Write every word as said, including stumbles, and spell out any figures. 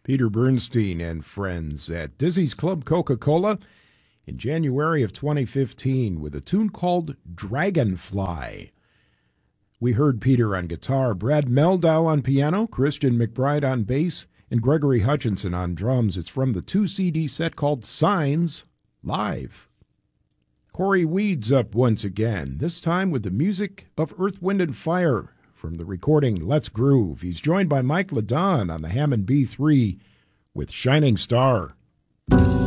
Peter Bernstein and friends at Dizzy's Club Coca-Cola in January of twenty fifteen with a tune called Dragonfly. We heard Peter on guitar, Brad Meldau on piano, Christian McBride on bass, and Gregory Hutchinson on drums. It's from the two C D set called Signs Live. Corey Weeds up once again, this time with the music of Earth, Wind and Fire from the recording Let's Groove. He's joined by Mike LeDon on the Hammond B three with Shining Star.